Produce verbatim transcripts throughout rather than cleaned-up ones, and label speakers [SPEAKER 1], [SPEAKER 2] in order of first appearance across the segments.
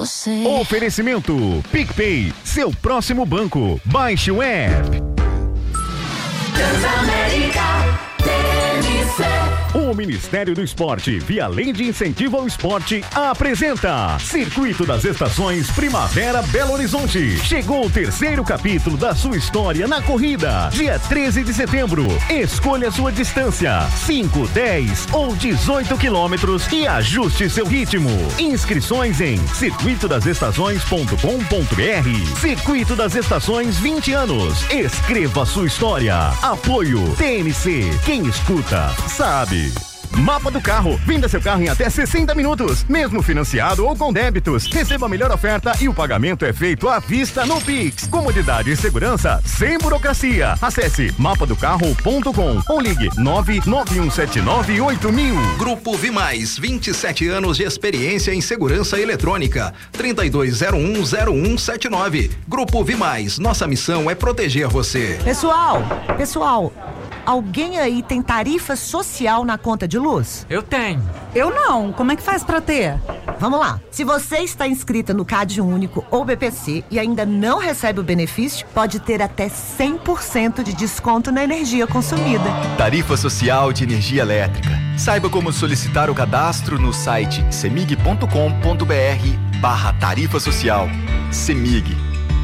[SPEAKER 1] você.
[SPEAKER 2] Oferecimento PicPay, seu próximo banco. Baixe o app.
[SPEAKER 1] Transamérica T N C.
[SPEAKER 2] O Ministério do Esporte, via Lei de Incentivo ao Esporte, apresenta Circuito das Estações Primavera Belo Horizonte. Chegou o terceiro capítulo da sua história na corrida. Dia treze de setembro. Escolha sua distância: cinco, dez ou dezoito quilômetros e ajuste seu ritmo. Inscrições em circuito das estações ponto com ponto br. Circuito das Estações, vinte anos. Escreva sua história. Apoio T N C. Quem escuta, sabe. Mapa do Carro. Venda seu carro em até sessenta minutos, mesmo financiado ou com débitos. Receba a melhor oferta e o pagamento é feito à vista no Pix. Comodidade e segurança sem burocracia. Acesse mapa do carro ponto com ou ligue nove nove um sete nove oito mil.
[SPEAKER 3] Grupo Vimais, vinte e sete anos de experiência em segurança eletrônica. trinta e dois zero um zero um sete nove. Grupo Vimais, nossa missão é proteger você.
[SPEAKER 4] Pessoal, pessoal, alguém aí tem tarifa social na conta de luz?
[SPEAKER 5] Eu tenho.
[SPEAKER 6] Eu não. Como é que faz pra ter?
[SPEAKER 4] Vamos lá. Se você está inscrita no Cade Único ou B P C e ainda não recebe o benefício, pode ter até cem por cento de desconto na energia consumida.
[SPEAKER 7] Tarifa Social de Energia Elétrica. Saiba como solicitar o cadastro no site semig ponto com ponto br barra tarifa social. Semig.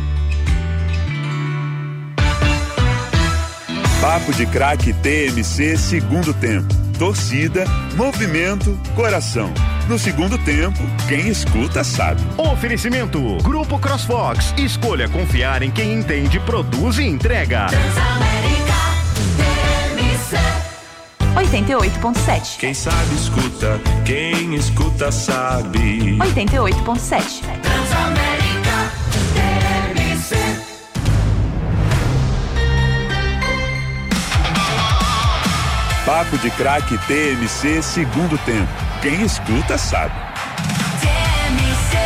[SPEAKER 8] Papo de Craque T M C segundo tempo. Torcida, movimento, coração. No segundo tempo, quem escuta sabe.
[SPEAKER 2] Oferecimento Grupo CrossFox. Escolha confiar em quem entende, produz e entrega.
[SPEAKER 1] Transamérica T N C.
[SPEAKER 9] oitenta e oito ponto sete.
[SPEAKER 10] Quem sabe escuta, quem escuta sabe.
[SPEAKER 9] oitenta e oito ponto sete.
[SPEAKER 1] Transamérica T N C.
[SPEAKER 8] Papo de Craque T M C segundo tempo. Quem escuta sabe.
[SPEAKER 1] T N C.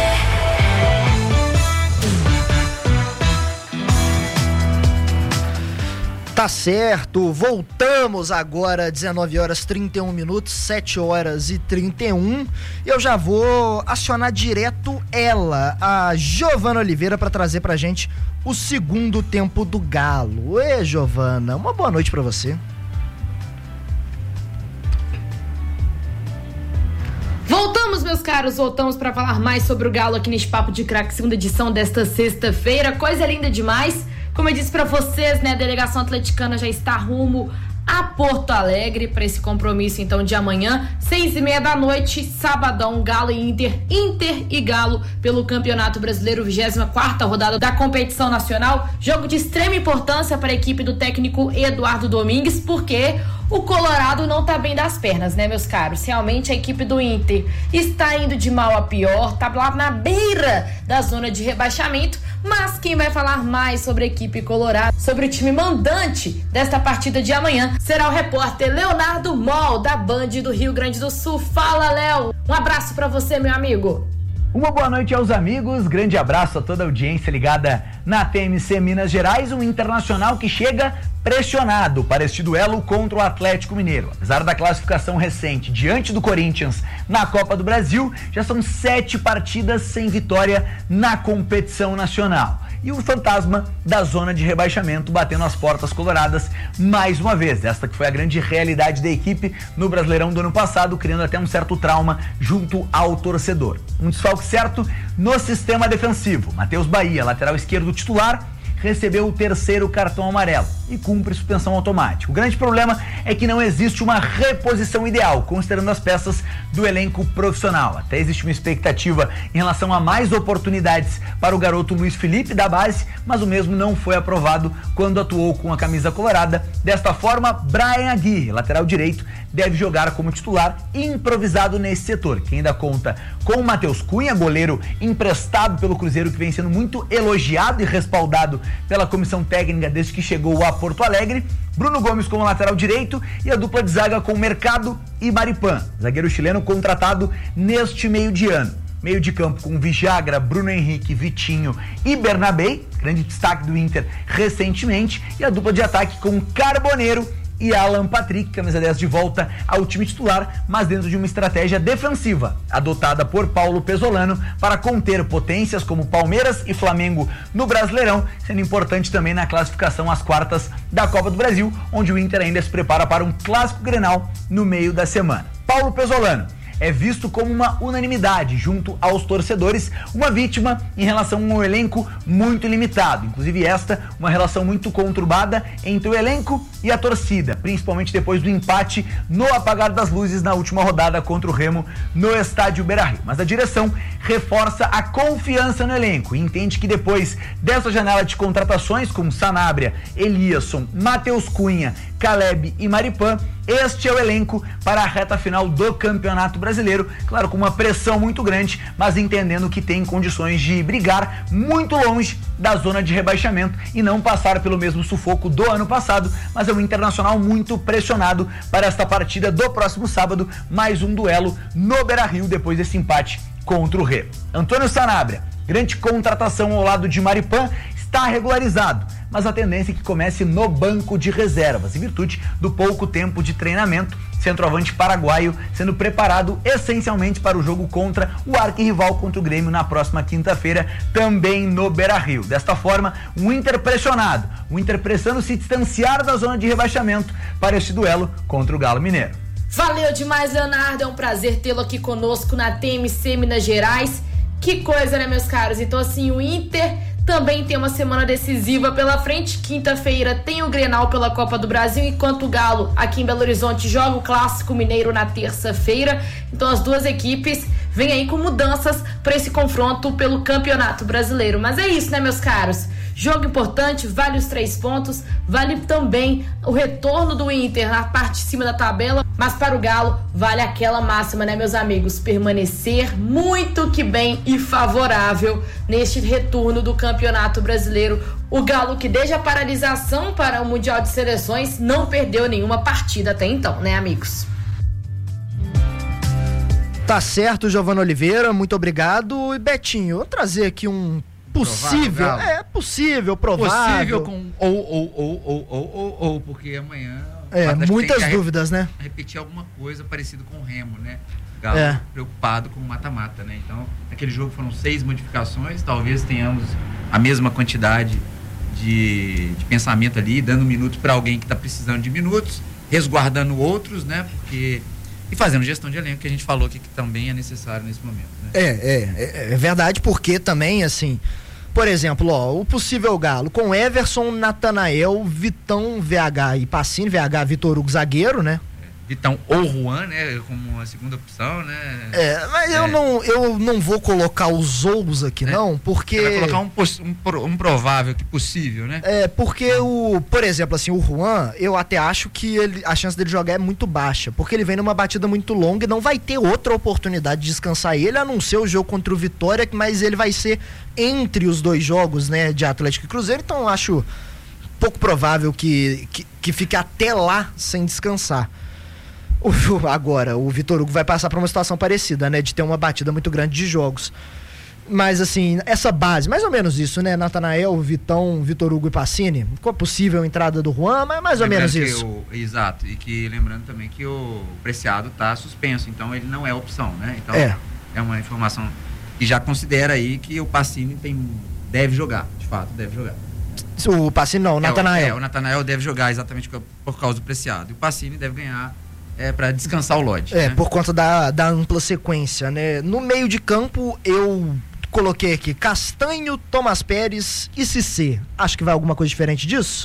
[SPEAKER 11] Tá certo, voltamos agora, dezenove horas e trinta e um minutos, sete horas e trinta e um. E eu já vou acionar direto ela, a Giovana Oliveira, para trazer pra gente o segundo tempo do Galo. Ê, Giovana, uma boa noite pra você.
[SPEAKER 12] Voltamos, meus caros, voltamos para falar mais sobre o Galo aqui neste Papo de Craque, segunda edição desta sexta-feira. Coisa linda demais. Como eu disse para vocês, né, a delegação atleticana já está rumo a Porto Alegre para esse compromisso, então, de amanhã, seis e meia da noite, sabadão, Galo e Inter, Inter e Galo pelo Campeonato Brasileiro, vigésima quarta rodada da competição nacional. Jogo de extrema importância para a equipe do técnico Eduardo Domingues, porque o Colorado não tá bem das pernas, né, meus caros? Realmente a equipe do Inter está indo de mal a pior, tá lá na beira da zona de rebaixamento, mas quem vai falar mais sobre a equipe colorada, sobre o time mandante desta partida de amanhã, será o repórter Leonardo Mol, da Band do Rio Grande do Sul. Fala, Léo! Um abraço pra você, meu amigo!
[SPEAKER 13] Uma boa noite aos amigos, grande abraço a toda a audiência ligada na T M C Minas Gerais, um Internacional que chega pressionado para este duelo contra o Atlético Mineiro. Apesar da classificação recente diante do Corinthians na Copa do Brasil, já são sete partidas sem vitória na competição nacional. E o fantasma da zona de rebaixamento batendo as portas coloradas mais uma vez. Esta que foi a grande realidade da equipe no Brasileirão do ano passado, criando até um certo trauma junto ao torcedor. Um desfalque certo no sistema defensivo. Matheus Bahia, lateral esquerdo titular, recebeu o terceiro cartão amarelo e cumpre suspensão automática. O grande problema é que não existe uma reposição ideal, considerando as peças do elenco profissional. Até existe uma expectativa em relação a mais oportunidades para o garoto Luiz Felipe da base, mas o mesmo não foi aprovado quando atuou com a camisa colorada. Desta forma, Brian Aguirre, lateral direito, deve jogar como titular improvisado nesse setor, que ainda conta com o Matheus Cunha, goleiro emprestado pelo Cruzeiro, que vem sendo muito elogiado e respaldado pela comissão técnica desde que chegou a Porto Alegre, Bruno Gomes como lateral direito e a dupla de zaga com Mercado e Maripan, zagueiro chileno contratado neste meio de ano. Meio de campo com Vijagra, Bruno Henrique, Vitinho e Bernabé, grande destaque do Inter recentemente, e a dupla de ataque com Carboneiro e Alan Patrick, camisa dez, de volta ao time titular, mas dentro de uma estratégia defensiva, adotada por Paulo Pesolano para conter potências como Palmeiras e Flamengo no Brasileirão, sendo importante também na classificação às quartas da Copa do Brasil, onde o Inter ainda se prepara para um clássico Grenal no meio da semana. Paulo Pesolano é visto como uma unanimidade junto aos torcedores, uma vítima em relação a um elenco muito limitado. Inclusive esta, uma relação muito conturbada entre o elenco e a torcida, principalmente depois do empate no apagar das luzes na última rodada contra o Remo no estádio Beira-Rio. Mas a direção reforça a confiança no elenco e entende que depois dessa janela de contratações como Sanabria, Eliasson, Matheus Cunha, Caleb e Maripan, este é o elenco para a reta final do Campeonato Brasileiro, claro, com uma pressão muito grande, mas entendendo que tem condições de brigar muito longe da zona de rebaixamento e não passar pelo mesmo sufoco do ano passado, mas é um Internacional muito pressionado para esta partida do próximo sábado, mais um duelo no Beira-Rio depois desse empate contra o Remo. Antônio Sanabria, grande contratação ao lado de Maripan, está regularizado, mas a tendência é que comece no banco de reservas, em virtude do pouco tempo de treinamento. Centroavante paraguaio sendo preparado essencialmente para o jogo contra o arquirrival contra o Grêmio na próxima quinta-feira, também no Beira-Rio. Desta forma, um Inter pressionado, o Inter precisando se distanciar da zona de rebaixamento para este duelo contra o Galo Mineiro.
[SPEAKER 12] Valeu demais, Leonardo, é um prazer tê-lo aqui conosco na T M C Minas Gerais. Que coisa, né, meus caros? Então, assim, o Inter também tem uma semana decisiva pela frente. Quinta-feira tem o Grenal pela Copa do Brasil, enquanto o Galo, aqui em Belo Horizonte, joga o Clássico Mineiro na terça-feira. Então, as duas equipes vêm aí com mudanças para esse confronto pelo Campeonato Brasileiro. Mas é isso, né, meus caros? Jogo importante, vale os três pontos, vale também o retorno do Inter na parte de cima da tabela, mas para o Galo vale aquela máxima, né, meus amigos? Permanecer muito que bem e favorável neste retorno do Campeonato Brasileiro. O Galo, que desde a paralisação para o Mundial de Seleções não perdeu nenhuma partida até então, né, amigos?
[SPEAKER 11] Tá certo, Giovana Oliveira, muito obrigado. E Betinho, eu vou trazer aqui um possível,
[SPEAKER 5] provável,
[SPEAKER 11] é possível, provável.
[SPEAKER 5] Possível com ou, ou, ou, ou, ou, ou, ou, porque amanhã...
[SPEAKER 11] É, muitas dúvidas, né?
[SPEAKER 5] Repetir alguma coisa parecido com o Remo, né? O Galo
[SPEAKER 11] É.
[SPEAKER 5] preocupado com o mata-mata, né? Então, naquele jogo foram seis modificações, talvez tenhamos a mesma quantidade de, de pensamento ali, dando minutos para alguém que está precisando de minutos, resguardando outros, né? Porque... E fazendo gestão de elenco, que a gente falou aqui que também é necessário nesse momento, né?
[SPEAKER 11] É, é, é, é verdade, porque também, assim, por exemplo, ó, o possível Galo com Everson, Natanael, Vitão, V H e Pacini, V H, Vitor Hugo, zagueiro, né?
[SPEAKER 5] Vitão ou Juan, né? Como a segunda opção, né?
[SPEAKER 11] É, mas
[SPEAKER 5] É.
[SPEAKER 11] eu, não, eu não vou colocar os Ous aqui, não, porque...
[SPEAKER 5] Você vai colocar um, poss- um, pro- um provável que possível, né?
[SPEAKER 11] É, porque o, por exemplo, assim, o Juan, eu até acho que ele, a chance dele jogar é muito baixa, porque ele vem numa batida muito longa e não vai ter outra oportunidade de descansar ele, a não ser o jogo contra o Vitória, mas ele vai ser entre os dois jogos, né, de Atlético e Cruzeiro, então eu acho pouco provável que, que, que fique até lá sem descansar. O- agora, o Vitor Hugo vai passar por uma situação parecida, né, de ter uma batida muito grande de jogos. Mas, assim, essa base, mais ou menos isso, né? Natanael, Vitão, Vitor Hugo e Pacini. Com a possível entrada do Juan, mas mais ou
[SPEAKER 5] Lembrando
[SPEAKER 11] menos
[SPEAKER 5] que
[SPEAKER 11] isso.
[SPEAKER 5] o- exato. E que lembrando também que o Preciado está suspenso, então ele não é opção, né? Então
[SPEAKER 11] É.
[SPEAKER 5] é uma informação que já considera aí que o Pacini tem, deve jogar, de fato, deve jogar.
[SPEAKER 11] O Pacini não, o
[SPEAKER 5] É,
[SPEAKER 11] Natanael.
[SPEAKER 5] É, o Natanael deve jogar exatamente por por causa do Preciado. E o Pacini deve ganhar é, para descansar o Lodge.
[SPEAKER 11] É,
[SPEAKER 5] né?
[SPEAKER 11] por conta da, da ampla sequência, né? No meio de campo, eu coloquei aqui Castanho, Thomas Pérez e Cissé. Acho que vai alguma coisa diferente disso?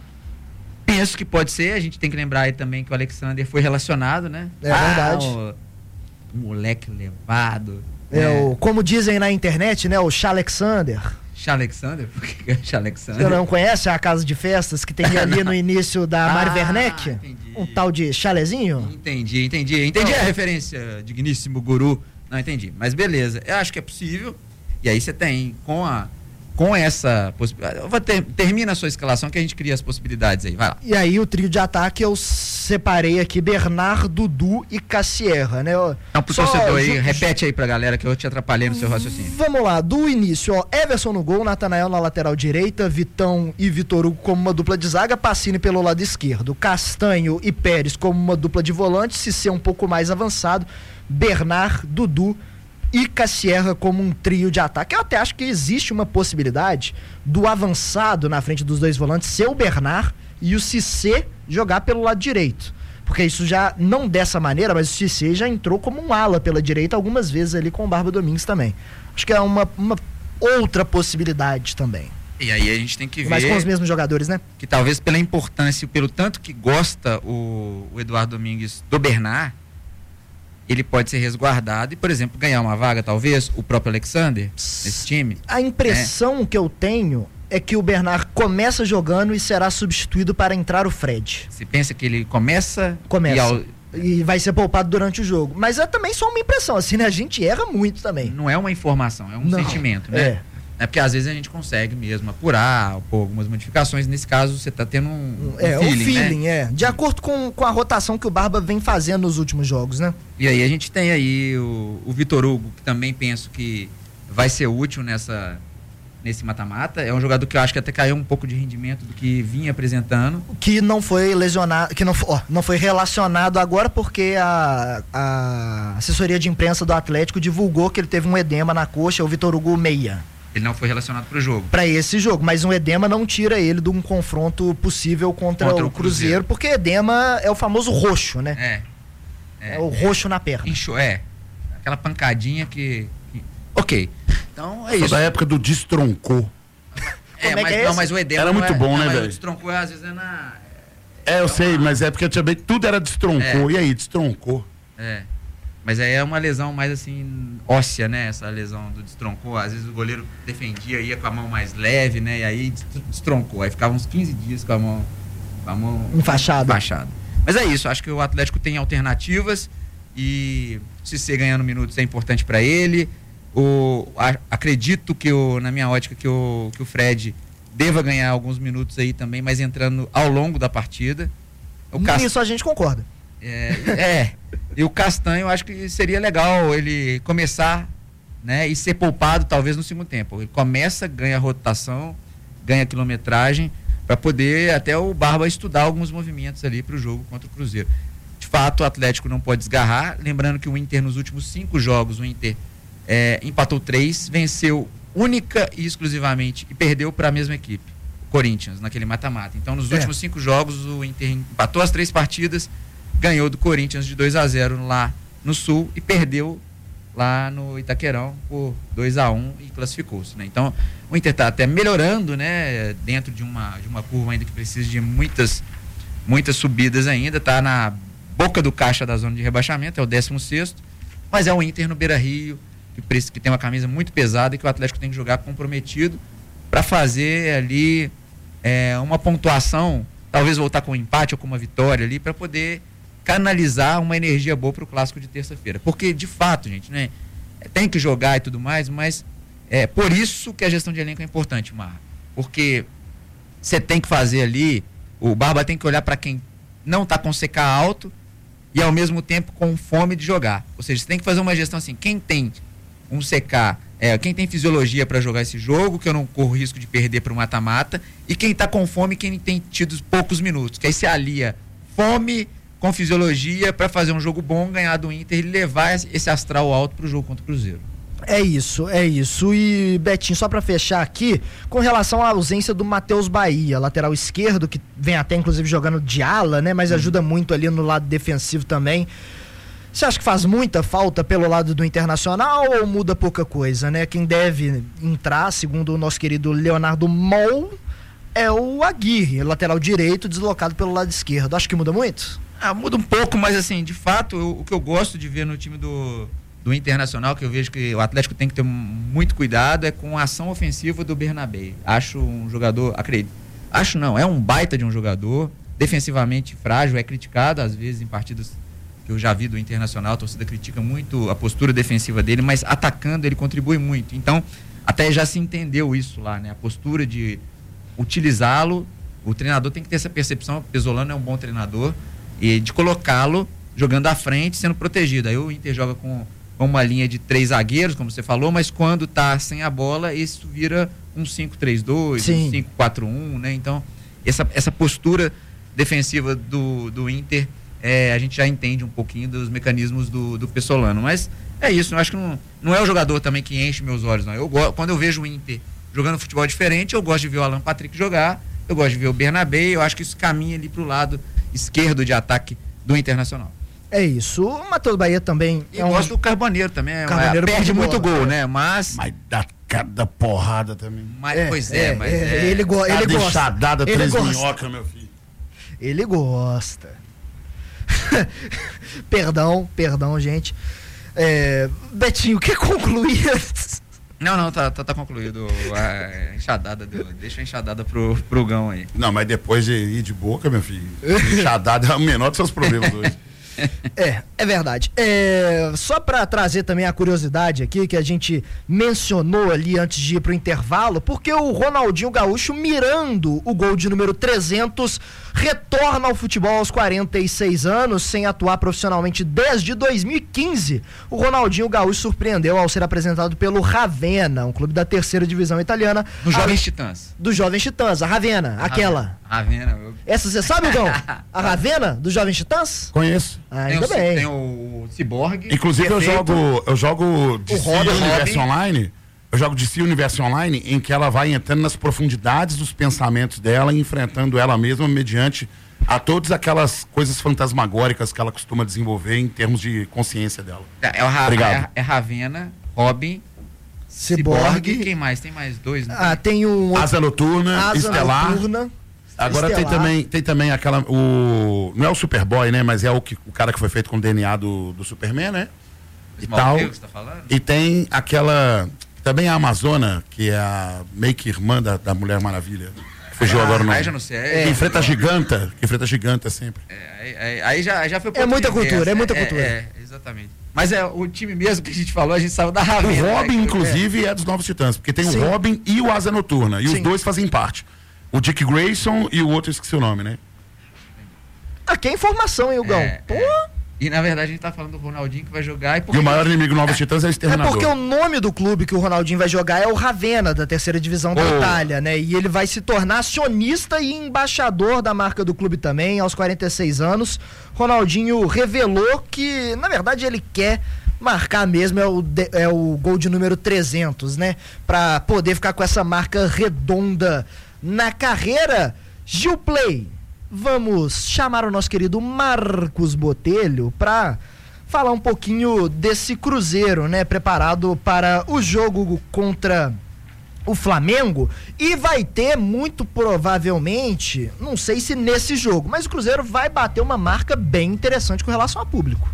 [SPEAKER 5] Penso que pode ser, a gente tem que lembrar aí também que o Alexander foi relacionado, né?
[SPEAKER 11] É verdade.
[SPEAKER 5] O, o moleque levado.
[SPEAKER 11] É,
[SPEAKER 5] né?
[SPEAKER 11] o, como dizem na internet, né? O Alexander.
[SPEAKER 5] Alexander? Por que é Alexander?
[SPEAKER 11] Você não conhece a casa de festas que tem ali no início da Mari
[SPEAKER 5] Ah,
[SPEAKER 11] Werneck?
[SPEAKER 5] entendi.
[SPEAKER 11] Um tal de chalezinho?
[SPEAKER 5] Entendi, entendi. Entendi
[SPEAKER 11] Não.
[SPEAKER 5] a referência, digníssimo guru. Não, entendi. Mas beleza, eu acho que é possível. E aí você tem, com a, com essa possibilidade. Eu vou ter, termina a sua escalação que a gente cria as possibilidades aí, vai lá.
[SPEAKER 11] E aí o trio de ataque eu separei aqui Bernard, Dudu e Cassierra, né?
[SPEAKER 5] Então pro
[SPEAKER 11] Só
[SPEAKER 5] torcedor aí,
[SPEAKER 11] ju-
[SPEAKER 5] repete aí pra galera que eu te atrapalhei no seu raciocínio.
[SPEAKER 11] Vamos lá, do início, ó, Everson no gol, Natanael na lateral direita, Vitão e Vitor Hugo como uma dupla de zaga, Pacini pelo lado esquerdo, Castanho e Pérez como uma dupla de volante, Cissé um pouco mais avançado, Bernard, Dudu e Cassierra como um trio de ataque. Eu até acho que existe uma possibilidade do avançado na frente dos dois volantes ser o Bernard e o Cissé jogar pelo lado direito. Porque isso já, não dessa maneira, mas o Cissé já entrou como um ala pela direita algumas vezes ali com o Barba Domingues também. Acho que é uma, uma outra possibilidade também.
[SPEAKER 5] E aí a gente tem que ver...
[SPEAKER 11] Mas com os mesmos jogadores, né?
[SPEAKER 5] Que talvez pela importância e pelo tanto que gosta o, o Eduardo Domingues do Bernard, ele pode ser resguardado e, por exemplo, ganhar uma vaga, talvez, o próprio Alexander, nesse time.
[SPEAKER 11] A impressão
[SPEAKER 5] né?
[SPEAKER 11] que eu tenho é que o Bernard começa jogando e será substituído para entrar o Fred.
[SPEAKER 5] Você pensa que ele começa...
[SPEAKER 11] Começa.
[SPEAKER 5] E, ao...
[SPEAKER 11] e vai ser poupado durante o jogo. Mas é também só uma impressão, assim, né? A gente erra muito também.
[SPEAKER 5] Não é uma informação, é um
[SPEAKER 11] Não,
[SPEAKER 5] sentimento, né?
[SPEAKER 11] É.
[SPEAKER 5] É porque às vezes a gente consegue mesmo apurar, pôr algumas modificações. Nesse caso, você está tendo um, um
[SPEAKER 11] É,
[SPEAKER 5] feeling,
[SPEAKER 11] o feeling,
[SPEAKER 5] né?
[SPEAKER 11] é. De acordo com, com a rotação que o Barba vem fazendo nos últimos jogos, né?
[SPEAKER 5] E aí a gente tem aí o, o Vitor Hugo, que também penso que vai ser útil nessa, nesse mata-mata. É um jogador que eu acho que até caiu um pouco de rendimento do que vinha apresentando.
[SPEAKER 11] Que não foi lesionado, que não, ó, não foi relacionado agora porque a, a assessoria de imprensa do Atlético divulgou que ele teve um edema na coxa, o Vitor Hugo meia.
[SPEAKER 5] Ele não foi relacionado para o jogo.
[SPEAKER 11] Para esse jogo, mas um edema não tira ele de um confronto possível contra,
[SPEAKER 5] Contra
[SPEAKER 11] o,
[SPEAKER 5] o
[SPEAKER 11] Cruzeiro,
[SPEAKER 5] Cruzeiro,
[SPEAKER 11] porque edema é o famoso roxo, né?
[SPEAKER 5] É.
[SPEAKER 11] É, é o roxo na perna.
[SPEAKER 5] Incho, é. Aquela pancadinha que... que... Ok. Então é
[SPEAKER 14] Só
[SPEAKER 5] isso.
[SPEAKER 14] da época do destroncou.
[SPEAKER 5] É,
[SPEAKER 11] Como é
[SPEAKER 5] mas,
[SPEAKER 11] que é
[SPEAKER 5] não,
[SPEAKER 11] esse?
[SPEAKER 5] mas o edema
[SPEAKER 14] Era
[SPEAKER 5] não
[SPEAKER 14] muito
[SPEAKER 5] é,
[SPEAKER 14] bom,
[SPEAKER 5] não,
[SPEAKER 14] né,
[SPEAKER 5] mas
[SPEAKER 14] velho?
[SPEAKER 5] o destroncou às vezes é na...
[SPEAKER 14] É, eu sei, mas é porque também tudo era destroncou.
[SPEAKER 5] É.
[SPEAKER 14] E aí, destroncou.
[SPEAKER 5] É. Mas aí é uma lesão mais assim, óssea, né? Essa lesão do destroncou. Às vezes o goleiro defendia, ia com a mão mais leve, né? E aí destroncou. Aí ficava uns quinze dias com a mão, com a mão
[SPEAKER 11] enfaixada.
[SPEAKER 5] enfaixada. Mas é isso, acho que o Atlético tem alternativas e se você ganhando minutos é importante para ele. O, a, acredito que, o, na minha ótica, que o, que o Fred deva ganhar alguns minutos aí também, mas entrando ao longo da partida. O Cast...
[SPEAKER 11] Isso a gente concorda.
[SPEAKER 5] É, é, e o Castanho, eu acho que seria legal ele começar, né, e ser poupado talvez no segundo tempo. Ele começa, ganha rotação, ganha quilometragem, para poder até o Barba estudar alguns movimentos ali para o jogo contra o Cruzeiro. De fato, o Atlético não pode desgarrar, lembrando que o Inter nos últimos cinco jogos, o Inter é, empatou três, venceu única e exclusivamente e perdeu para a mesma equipe, o Corinthians, naquele mata-mata. Então, nos
[SPEAKER 11] É.
[SPEAKER 5] últimos cinco jogos, o Inter empatou as três partidas, ganhou do Corinthians de dois a zero lá no Sul e perdeu lá no Itaquerão por dois a um e classificou-se, né? Então, o Inter está até melhorando, né, dentro de uma, de uma curva ainda que precisa de muitas, muitas subidas ainda, está na boca do caixa da zona de rebaixamento, é o décimo sexto, mas é o Inter no Beira-Rio, que, precisa- que tem uma camisa muito pesada e que o Atlético tem que jogar comprometido para fazer ali é, uma pontuação, talvez voltar com um empate ou com uma vitória ali, para poder canalizar uma energia boa para o clássico de terça-feira. Porque, de fato, gente, né, tem que jogar e tudo mais, mas é por isso que a gestão de elenco é importante, Mar. Porque você tem que fazer ali, o Barba tem que olhar para quem não está com C K alto e, ao mesmo tempo, com fome de jogar. Ou seja, você tem que fazer uma gestão assim, quem tem um C K, é, quem tem fisiologia para jogar esse jogo, que eu não corro risco de perder para o mata-mata, e quem está com fome, quem tem tido poucos minutos. Que aí se alia fome com fisiologia para fazer um jogo bom, ganhar do Inter e levar esse astral alto para o jogo contra o Cruzeiro.
[SPEAKER 11] É isso, é isso. E, Betinho, só pra fechar aqui, com relação à ausência do Matheus Bahia, lateral esquerdo, que vem até inclusive jogando de ala, né? Mas ajuda muito ali no lado defensivo também. Você acha que faz muita falta pelo lado do Internacional ou muda pouca coisa, né? Quem deve entrar, segundo o nosso querido Leonardo Mol, é o Aguirre, lateral direito, deslocado pelo lado esquerdo. Acho que muda muito?
[SPEAKER 5] Ah, muda um pouco, mas assim, de fato, eu, o que eu gosto de ver no time do, do Internacional, que eu vejo que o Atlético tem que ter muito cuidado, é com a ação ofensiva do Bernabé. Acho um jogador, acredito, acho não, é um baita de um jogador, defensivamente frágil, é criticado às vezes em partidas que eu já vi do Internacional, a torcida critica muito a postura defensiva dele, mas atacando ele contribui muito. Então, até já se entendeu isso lá, né? A postura de utilizá-lo, o treinador tem que ter essa percepção, o Pesolano é um bom treinador, e de colocá-lo jogando à frente, sendo protegido. Aí o Inter joga com, com uma linha de três zagueiros, como você falou, mas quando tá sem a bola, isso vira um cinco três dois, um cinco quatro um, né? Então, essa, essa postura defensiva do, do Inter, é, a gente já entende um pouquinho dos mecanismos do, do Pesolano, mas é isso, eu acho que não, não é o jogador também que enche meus olhos, não. Eu, quando eu vejo o Inter jogando futebol diferente, eu gosto de ver o Alan Patrick jogar, eu gosto de ver o Bernabé, eu acho que isso caminha ali pro lado esquerdo de ataque do Internacional.
[SPEAKER 11] É isso. O Matheus Bahia também
[SPEAKER 5] e
[SPEAKER 11] é um...
[SPEAKER 5] gosto do Carboneiro também, é,
[SPEAKER 11] Carboneiro
[SPEAKER 5] perde muito
[SPEAKER 11] bola,
[SPEAKER 5] gol,
[SPEAKER 11] é.
[SPEAKER 5] né? Mas...
[SPEAKER 14] Mas dá cada porrada também.
[SPEAKER 5] Mas,
[SPEAKER 11] É,
[SPEAKER 5] pois é,
[SPEAKER 11] é,
[SPEAKER 5] mas
[SPEAKER 11] é,
[SPEAKER 5] é...
[SPEAKER 11] ele, go ele gosta.
[SPEAKER 14] Deixadada,
[SPEAKER 11] Ele
[SPEAKER 14] três
[SPEAKER 11] gosta.
[SPEAKER 14] minhocas, meu filho.
[SPEAKER 11] Ele gosta. Perdão, perdão, gente. É, Betinho, quer concluir antes?
[SPEAKER 5] Não, não, tá, tá, tá concluído a enxadada, do, deixa a enxadada pro, pro Gão aí.
[SPEAKER 14] Não, mas depois de ir de boca, meu filho, enxadada é o menor dos seus problemas hoje.
[SPEAKER 11] É, é verdade. É, só para trazer também a curiosidade aqui, que a gente mencionou ali antes de ir pro intervalo, porque o Ronaldinho Gaúcho, mirando o gol de número trezentos, retorna ao futebol aos quarenta e seis anos, sem atuar profissionalmente desde dois mil e quinze. O Ronaldinho Gaúcho surpreendeu ao ser apresentado pelo Ravenna, um clube da terceira divisão italiana.
[SPEAKER 5] No Jovens
[SPEAKER 11] a...
[SPEAKER 5] Titãs.
[SPEAKER 11] Do Jovens Titãs, a Ravenna,
[SPEAKER 5] A
[SPEAKER 11] aquela.
[SPEAKER 5] Ravenna. Eu...
[SPEAKER 11] Essa você sabe, Gão? A Ravenna, do Jovens Titãs?
[SPEAKER 14] Conheço.
[SPEAKER 11] Ah,
[SPEAKER 5] Tem
[SPEAKER 11] ainda
[SPEAKER 5] o,
[SPEAKER 11] bem.
[SPEAKER 5] tem o Cyborg.
[SPEAKER 14] Inclusive eu
[SPEAKER 5] Perfeito.
[SPEAKER 14] jogo, eu jogo de
[SPEAKER 5] O
[SPEAKER 14] si
[SPEAKER 5] Robin,
[SPEAKER 14] Universo
[SPEAKER 5] Robin.
[SPEAKER 14] Online, eu jogo de si Universo Online, em que ela vai entrando nas profundidades dos pensamentos dela e enfrentando ela mesma mediante a todas aquelas coisas fantasmagóricas que ela costuma desenvolver em termos de consciência dela.
[SPEAKER 5] É, é, o Ra
[SPEAKER 14] Obrigado.
[SPEAKER 5] é, é Ravenna, Robin,
[SPEAKER 11] Cyborg.
[SPEAKER 5] Cyborg. Quem mais? Tem mais dois, né?
[SPEAKER 11] Ah, tem um...
[SPEAKER 14] Asa Noturna,
[SPEAKER 11] Asa
[SPEAKER 14] Estelar.
[SPEAKER 11] Noturna.
[SPEAKER 14] Agora tem
[SPEAKER 11] Estelar.
[SPEAKER 14] também, tem também aquela, o, não é o Superboy, né, mas é o, que, o cara que foi feito com o D N A do, do Superman, né? E tal.
[SPEAKER 5] Smallville, que você tá falando?
[SPEAKER 14] E tem aquela, também a Amazona, que é a meio que irmã da, da Mulher Maravilha. Fugiu
[SPEAKER 5] Ah,
[SPEAKER 14] agora o nome.
[SPEAKER 5] aí já não sei.
[SPEAKER 14] Que
[SPEAKER 5] É.
[SPEAKER 14] enfrenta a giganta, que enfrenta a giganta sempre.
[SPEAKER 5] Aí, aí- aí já, já foi pro
[SPEAKER 11] É
[SPEAKER 5] outro
[SPEAKER 11] muita
[SPEAKER 5] universo.
[SPEAKER 11] cultura, é muita cultura.
[SPEAKER 5] É, exatamente. Mas é o time mesmo que a gente falou, a gente saiu da
[SPEAKER 14] O
[SPEAKER 5] Ravenna.
[SPEAKER 14] Robin,
[SPEAKER 5] né?
[SPEAKER 14] inclusive, é. dos Novos Titãs, porque tem
[SPEAKER 11] Sim.
[SPEAKER 14] o Robin e o Asa Noturna, e
[SPEAKER 11] Sim.
[SPEAKER 14] os dois fazem parte. O Dick Grayson e o outro, eu esqueci o nome, né?
[SPEAKER 11] Aqui é informação, hein, Hugão?
[SPEAKER 5] É,
[SPEAKER 11] Pô,
[SPEAKER 5] é. E na verdade a gente tá falando do Ronaldinho que vai jogar. E, por
[SPEAKER 14] E o
[SPEAKER 5] que-
[SPEAKER 14] maior inimigo do Novos Titãs é o
[SPEAKER 11] é
[SPEAKER 14] Exterminador.
[SPEAKER 11] porque o nome do clube que o Ronaldinho vai jogar é o Ravenna, da terceira divisão da
[SPEAKER 14] Oh.
[SPEAKER 11] Itália, né? E ele vai se tornar acionista e embaixador da marca do clube também, aos quarenta e seis anos. Ronaldinho revelou que, na verdade, ele quer marcar mesmo é o, de- é o gol de número trezentos, né? Pra poder ficar com essa marca redonda na carreira. Gil Play, vamos chamar o nosso querido Marcos Botelho pra falar um pouquinho desse Cruzeiro, né? Preparado para o jogo contra o Flamengo. E vai ter, muito provavelmente, não sei se nesse jogo, mas o Cruzeiro vai bater uma marca bem interessante com relação a público.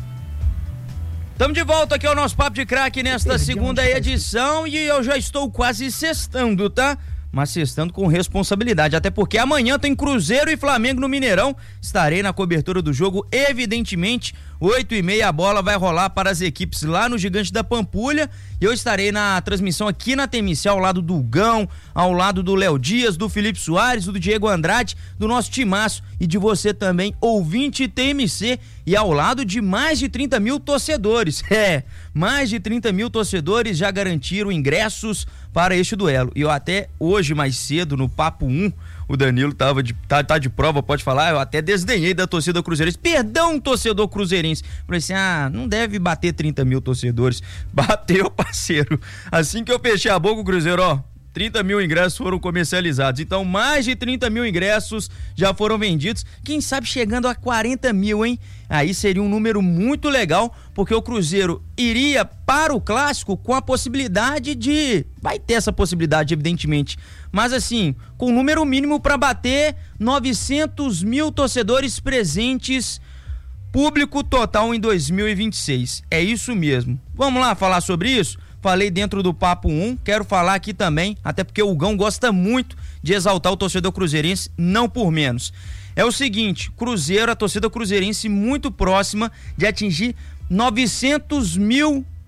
[SPEAKER 15] Estamos de volta aqui ao nosso Papo de Craque nesta segunda edição e eu já estou quase sextando, tá? Mas sextando com responsabilidade, até porque amanhã tem Cruzeiro e Flamengo no Mineirão. Estarei na cobertura do jogo, evidentemente, oito e meia a bola vai rolar para as equipes lá no Gigante da Pampulha. E eu estarei na transmissão aqui na T M C, ao lado do Gão, ao lado do Léo Dias, do Felipe Soares, do Diego Andrade, do nosso timaço e de você também, ouvinte T M C, e ao lado de mais de trinta mil torcedores. É, mais de trinta mil torcedores já garantiram ingressos para este duelo. E eu até hoje, mais cedo, no Papo um, o Danilo tava de, tá, tá de prova, pode falar, eu até desdenhei da torcida cruzeirense. Perdão, torcedor cruzeirense. Falei assim, ah, não deve bater trinta mil torcedores. Bateu, parceiro. Assim que eu fechei a boca, o Cruzeiro, ó, trinta mil ingressos foram comercializados. Então, mais de trinta mil ingressos já foram vendidos. Quem sabe chegando a quarenta mil, hein? Aí seria um número muito legal, porque o Cruzeiro iria para o Clássico com a possibilidade de... Vai ter essa possibilidade, evidentemente. Mas assim, com um número mínimo para bater novecentos mil torcedores presentes, público total em dois mil e vinte e seis. É isso mesmo. Vamos lá falar sobre isso? Falei dentro do Papo um, quero falar aqui também, até porque o Gão gosta muito de exaltar o torcedor cruzeirense, não por menos. É o seguinte, Cruzeiro, a torcida cruzeirense muito próxima de atingir novecentos mil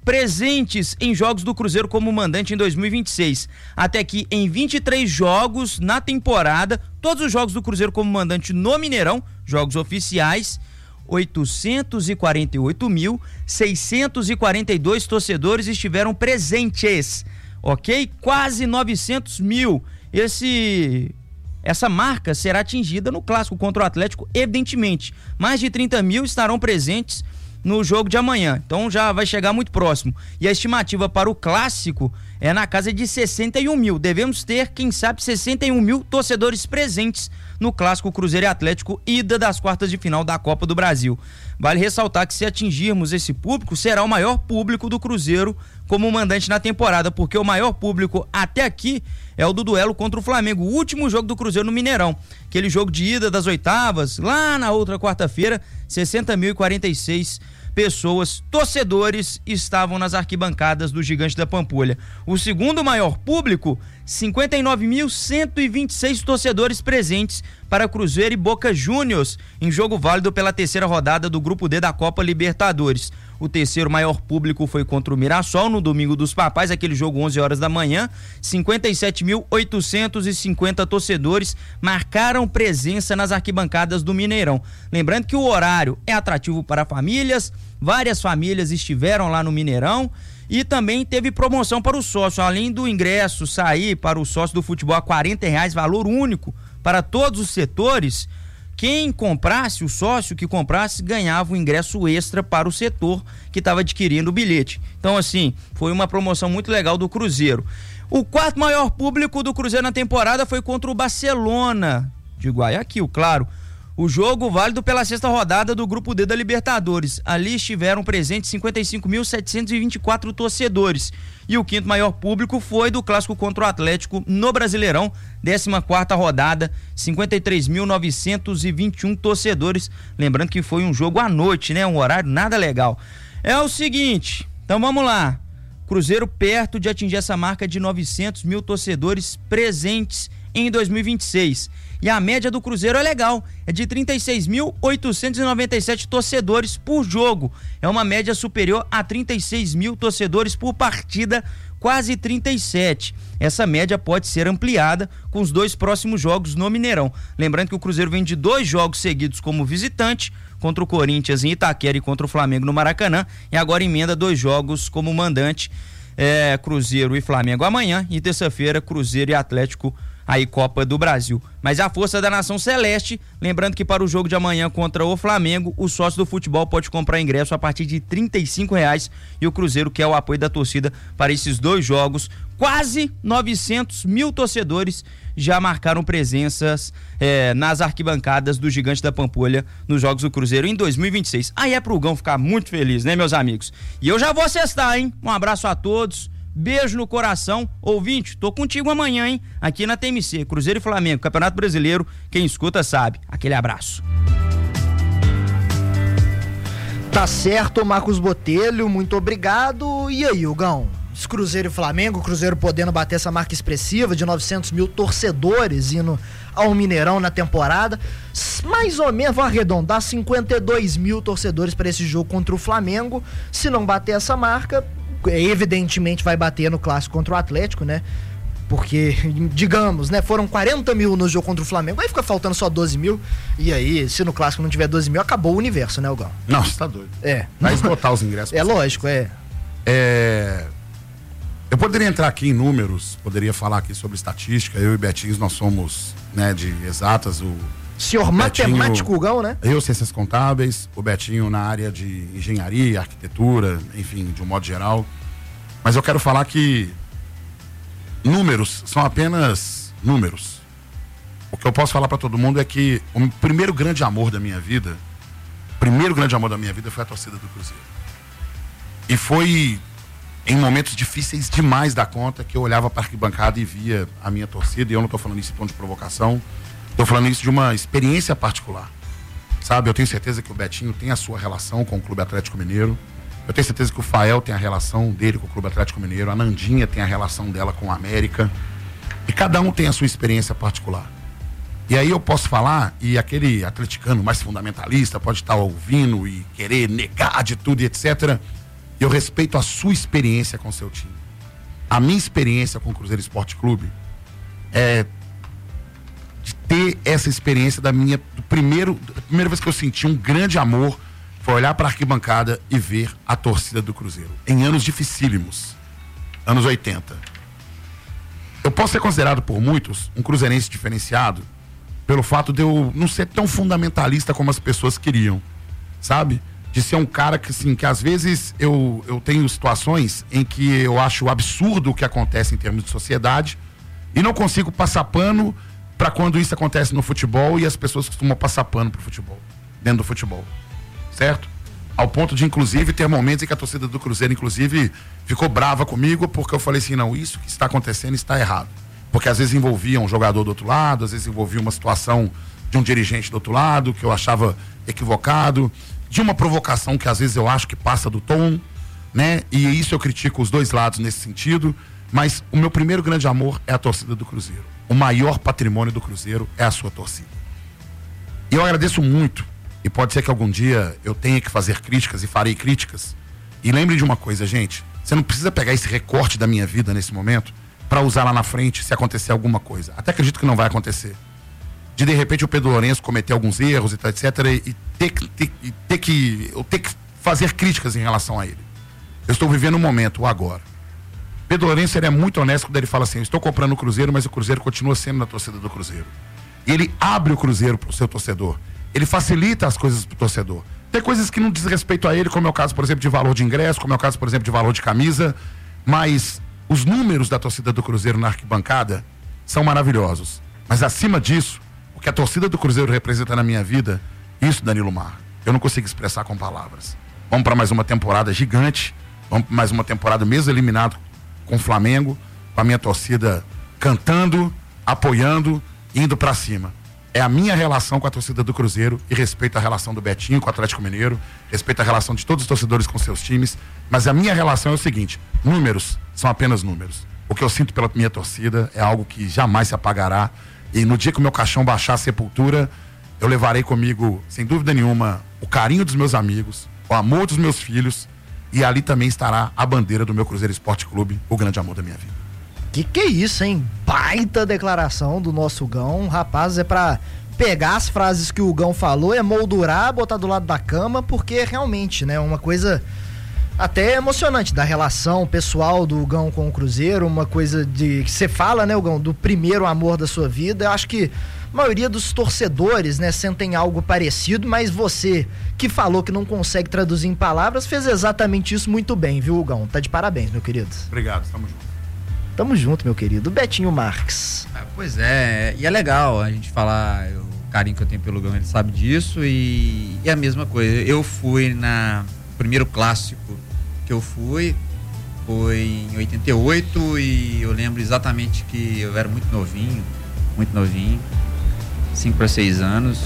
[SPEAKER 15] presentes em jogos do Cruzeiro como mandante em dois mil e vinte e seis. Até aqui, em vinte e três jogos na temporada, todos os jogos do Cruzeiro como mandante no Mineirão, jogos oficiais, oitocentos e quarenta e oito mil, seiscentos e quarenta e dois torcedores estiveram presentes, ok? Quase novecentos mil. Esse... Essa marca será atingida no clássico contra o Atlético, evidentemente. Mais de trinta mil estarão presentes no jogo de amanhã, então já vai chegar muito próximo. E a estimativa para o clássico é na casa de sessenta e um mil. Devemos ter, quem sabe, sessenta e um mil torcedores presentes no clássico Cruzeiro e Atlético, ida das quartas de final da Copa do Brasil. Vale ressaltar que, se atingirmos esse público, será o maior público do Cruzeiro como mandante na temporada, porque o maior público até aqui é o do duelo contra o Flamengo, o último jogo do Cruzeiro no Mineirão, aquele jogo de ida das oitavas, lá na outra quarta-feira, sessenta mil e quarenta e seis pessoas, torcedores, estavam nas arquibancadas do Gigante da Pampulha. O segundo maior público, cinquenta e nove mil cento e vinte e seis torcedores presentes para Cruzeiro e Boca Juniors, em jogo válido pela terceira rodada do Grupo D da Copa Libertadores. O terceiro maior público foi contra o Mirassol no Domingo dos Papais, aquele jogo onze horas da manhã. cinquenta e sete mil oitocentos e cinquenta torcedores marcaram presença nas arquibancadas do Mineirão. Lembrando que o horário é atrativo para famílias, várias famílias estiveram lá no Mineirão e também teve promoção para o sócio. Além do ingresso sair para o sócio do futebol a quarenta reais, valor único para todos os setores, quem comprasse, o sócio que comprasse, ganhava um ingresso extra para o setor que estava adquirindo o bilhete. Então, assim, foi uma promoção muito legal do Cruzeiro. O quarto maior público do Cruzeiro na temporada foi contra o Barcelona de Guayaquil, claro. O jogo válido pela sexta rodada do Grupo D da Libertadores. Ali estiveram presentes cinquenta e cinco mil setecentos e vinte e quatro torcedores. E o quinto maior público foi do clássico contra o Atlético no Brasileirão, décima quarta rodada, cinquenta e três mil novecentos e vinte e um torcedores. Lembrando que foi um jogo à noite, né? Um horário nada legal. É o seguinte, então vamos lá. Cruzeiro perto de atingir essa marca de novecentos mil torcedores presentes em dois mil e vinte e seis. E a média do Cruzeiro é legal, é de trinta e seis mil oitocentos e noventa e sete torcedores por jogo. É uma média superior a trinta e seis mil torcedores por partida, quase trinta e sete. Essa média pode ser ampliada com os dois próximos jogos no Mineirão. Lembrando que o Cruzeiro vem de dois jogos seguidos como visitante, contra o Corinthians em Itaquera e contra o Flamengo no Maracanã, e agora emenda dois jogos como mandante, é, Cruzeiro e Flamengo amanhã, e terça-feira Cruzeiro e Atlético, aí Copa do Brasil. Mas a força da nação celeste, lembrando que para o jogo de amanhã contra o Flamengo, o sócio do futebol pode comprar ingresso a partir de trinta e cinco reais, e o Cruzeiro quer o apoio da torcida para esses dois jogos. Quase novecentos mil torcedores já marcaram presenças é, nas arquibancadas do Gigante da Pampulha nos Jogos do Cruzeiro em dois mil e vinte e seis. Aí é pro Gão ficar muito feliz, né, meus amigos? E eu já vou sextar, hein? Um abraço a todos. Beijo no coração. Ouvinte, tô contigo amanhã, hein? Aqui na T M C, Cruzeiro e Flamengo, Campeonato Brasileiro. Quem escuta sabe. Aquele abraço.
[SPEAKER 11] Tá certo, Marcos Botelho, muito obrigado. E aí, Hugão? Cruzeiro e Flamengo, Cruzeiro podendo bater essa marca expressiva de novecentos mil torcedores indo ao Mineirão na temporada. Mais ou menos, vou arredondar, cinquenta e dois mil torcedores para esse jogo contra o Flamengo. Se não bater essa marca, evidentemente vai bater no clássico contra o Atlético, né? Porque, digamos, né, foram quarenta mil no jogo contra o Flamengo, aí fica faltando só doze mil, e aí, se no clássico não tiver doze mil, acabou o universo, né, Hugão?
[SPEAKER 14] Não, você tá doido.
[SPEAKER 11] É.
[SPEAKER 14] Vai esgotar os ingressos.
[SPEAKER 11] É lógico, é.
[SPEAKER 14] É... Eu poderia entrar aqui em números, poderia falar aqui sobre estatística, eu e Betinho, nós somos, né, de exatas, o...
[SPEAKER 11] Senhor
[SPEAKER 14] Betinho,
[SPEAKER 11] matemático, Hugão, né?
[SPEAKER 14] Eu, ciências contábeis, o Betinho na área de engenharia, arquitetura, enfim, de um modo geral. Mas eu quero falar que números são apenas números. O que eu posso falar para todo mundo é que o primeiro grande amor da minha vida, o primeiro grande amor da minha vida foi a torcida do Cruzeiro. E foi em momentos difíceis demais da conta que eu olhava para a arquibancada e via a minha torcida, e eu não estou falando isso em tom de provocação, estou falando isso de uma experiência particular. Sabe, eu tenho certeza que o Betinho tem a sua relação com o Clube Atlético Mineiro, eu tenho certeza que o Fael tem a relação dele com o Clube Atlético Mineiro, a Nandinha tem a relação dela com o América, e cada um tem a sua experiência particular. E aí eu posso falar, e aquele atleticano mais fundamentalista pode estar ouvindo e querer negar de tudo e etcétera. Eu respeito a sua experiência com o seu time. A minha experiência com o Cruzeiro Esporte Clube é de ter essa experiência da minha, do primeiro, da primeira vez que eu senti um grande amor foi olhar para a arquibancada e ver a torcida do Cruzeiro. Em anos dificílimos, anos oitenta. Eu posso ser considerado por muitos um cruzeirense diferenciado pelo fato de eu não ser tão fundamentalista como as pessoas queriam, sabe? De ser um cara que, assim, que às vezes eu, eu tenho situações em que eu acho absurdo o que acontece em termos de sociedade e não consigo passar pano para quando isso acontece no futebol e as pessoas costumam passar pano pro futebol, dentro do futebol, certo? Ao ponto de, inclusive, ter momentos em que a torcida do Cruzeiro, inclusive, ficou brava comigo porque eu falei assim, não, isso que está acontecendo está errado. Porque às vezes envolvia um jogador do outro lado, às vezes envolvia uma situação de um dirigente do outro lado, que eu achava equivocado, de uma provocação que às vezes eu acho que passa do tom, né? E isso eu critico os dois lados nesse sentido, mas o meu primeiro grande amor é a torcida do Cruzeiro. O maior patrimônio do Cruzeiro é a sua torcida. E eu agradeço muito, e pode ser que algum dia eu tenha que fazer críticas e farei críticas. E lembre de uma coisa, gente, você não precisa pegar esse recorte da minha vida nesse momento para usar lá na frente se acontecer alguma coisa. Até acredito que não vai acontecer. De de repente o Pedro Lourenço cometer alguns erros e tal, etcétera. E ter que, ter, e ter que, eu ter que fazer críticas em relação a ele. Eu estou vivendo um momento, o agora. Pedro Lourenço, ele é muito honesto quando ele fala assim, eu estou comprando o Cruzeiro, mas o Cruzeiro continua sendo na torcida do Cruzeiro. E ele abre o Cruzeiro para o seu torcedor. Ele facilita as coisas para o torcedor. Tem coisas que não diz respeito a ele, como é o caso, por exemplo, de valor de ingresso, como é o caso, por exemplo, de valor de camisa, mas os números da torcida do Cruzeiro na arquibancada são maravilhosos. Mas acima disso, o que a torcida do Cruzeiro representa na minha vida, isso, Danilo Mar, eu não consigo expressar com palavras. Vamos para mais uma temporada gigante, vamos para mais uma temporada mesmo eliminado com o Flamengo, com a minha torcida cantando, apoiando, indo para cima. É a minha relação com a torcida do Cruzeiro e respeito a relação do Betinho com o Atlético Mineiro, respeito a relação de todos os torcedores com seus times, mas a minha relação é o seguinte, números são apenas números. O que eu sinto pela minha torcida é algo que jamais se apagará e no dia que o meu caixão baixar a sepultura, eu levarei comigo, sem dúvida nenhuma, o carinho dos meus amigos, o amor dos meus filhos e ali também estará a bandeira do meu Cruzeiro Esporte Clube, o grande amor da minha vida.
[SPEAKER 11] Que que é isso, hein? Baita declaração do nosso Gão. Rapaz, é pra pegar as frases que o Gão falou, é moldurar, botar do lado da cama, porque realmente, né, uma coisa até emocionante da relação pessoal do Gão com o Cruzeiro, uma coisa de que você fala, né, o Gão, do primeiro amor da sua vida. Eu acho que a maioria dos torcedores, né, sentem algo parecido, mas você que falou que não consegue traduzir em palavras, fez exatamente isso muito bem, viu, Gão? Tá de parabéns, meu querido.
[SPEAKER 14] Obrigado, tamo junto.
[SPEAKER 11] Tamo junto, meu querido. Betinho Marques.
[SPEAKER 5] Ah, pois é, e é legal a gente falar, eu, o carinho que eu tenho pelo Gão, ele sabe disso, e, e a mesma coisa, eu fui na primeiro clássico que eu fui, foi em oitenta e oito, e eu lembro exatamente que eu era muito novinho, muito novinho, cinco para seis anos,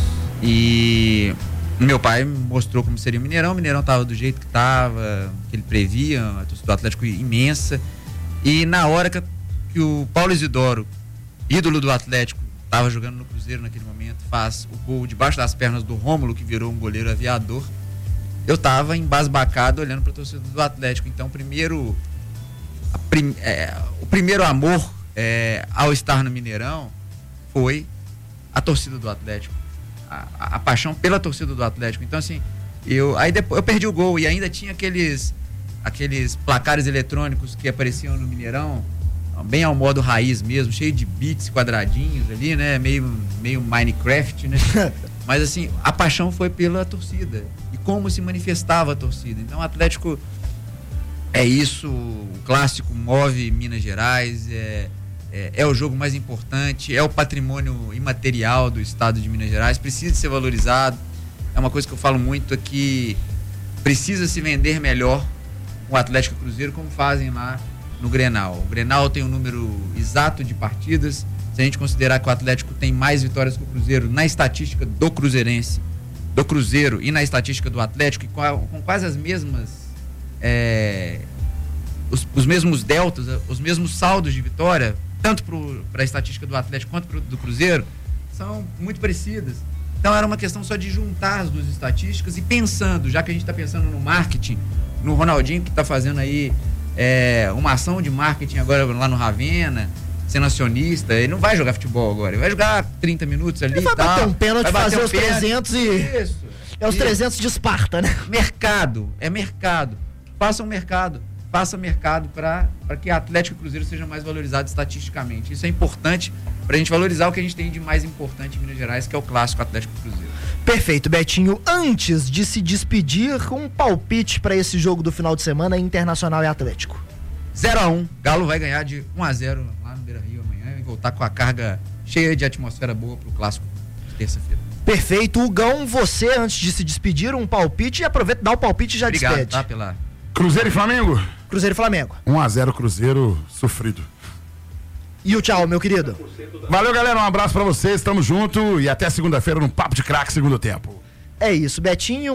[SPEAKER 5] e meu pai me mostrou como seria o Mineirão, o Mineirão tava do jeito que tava, que ele previa, a torcida do Atlético imensa. E na hora que, que o Paulo Isidoro, ídolo do Atlético, estava jogando no Cruzeiro naquele momento, faz o gol debaixo das pernas do Rômulo, que virou um goleiro aviador, eu estava embasbacado olhando para a torcida do Atlético. Então, primeiro, a prim, é, o primeiro amor é, ao estar no Mineirão foi a torcida do Atlético, a, a, a paixão pela torcida do Atlético. Então, assim, eu, aí depois, eu perdi o gol e ainda tinha aqueles... aqueles placares eletrônicos que apareciam no Mineirão, bem ao modo raiz mesmo, cheio de bits quadradinhos ali, né, meio, meio Minecraft, né, mas assim, a paixão foi pela torcida, e como se manifestava a torcida. Então o Atlético é isso, o clássico move Minas Gerais, é, é, é o jogo mais importante, é o patrimônio imaterial do estado de Minas Gerais, precisa ser valorizado. É uma coisa que eu falo muito aqui, precisa se vender melhor o Atlético e o Cruzeiro, como fazem lá no Grenal. O Grenal tem um número exato de partidas. Se a gente considerar que o Atlético tem mais vitórias que o Cruzeiro na estatística do cruzeirense, do Cruzeiro e na estatística do Atlético, e com, a, com quase as mesmas é, os, os mesmos deltas, os mesmos saldos de vitória, tanto para a estatística do Atlético quanto pro, do Cruzeiro, são muito parecidas. Então era uma questão só de juntar as duas estatísticas e pensando, já que a gente está pensando no marketing, no Ronaldinho, que tá fazendo aí é, uma ação de marketing agora lá no Ravenna, sendo acionista. Ele não vai jogar futebol agora, ele vai jogar trinta minutos ali.
[SPEAKER 11] Ele vai
[SPEAKER 5] e tal,
[SPEAKER 11] bater um pênalti,
[SPEAKER 5] vai bater
[SPEAKER 11] fazer
[SPEAKER 5] um
[SPEAKER 11] os
[SPEAKER 5] pênalti.
[SPEAKER 11] trezentos e...
[SPEAKER 5] Isso.
[SPEAKER 11] É os
[SPEAKER 5] Isso.
[SPEAKER 11] trezentos de Esparta, né?
[SPEAKER 5] Mercado, é mercado. Faça um mercado, faça mercado para que Atlético e Cruzeiro sejam mais valorizados estatisticamente. Isso é importante para a gente valorizar o que a gente tem de mais importante em Minas Gerais, que é o clássico Atlético e Cruzeiro.
[SPEAKER 11] Perfeito, Betinho. Antes de se despedir, um palpite para esse jogo do final de semana, Internacional e Atlético.
[SPEAKER 5] zero a um, Galo vai ganhar de um a zero lá no Beira-Rio amanhã e voltar com a carga cheia de atmosfera boa para o clássico de terça-feira.
[SPEAKER 11] Perfeito. Hugão, você, antes de se despedir, um palpite, e aproveita, dá o palpite e já
[SPEAKER 5] Obrigado,
[SPEAKER 11] despede.
[SPEAKER 5] tá, pela...
[SPEAKER 14] Cruzeiro e Flamengo?
[SPEAKER 11] Cruzeiro e Flamengo.
[SPEAKER 14] um a zero Cruzeiro sofrido.
[SPEAKER 11] E o tchau, meu querido.
[SPEAKER 14] Valeu, galera. Um abraço pra vocês. Tamo junto e até segunda-feira no Papo de Craque, segundo tempo.
[SPEAKER 11] É isso, Betinho.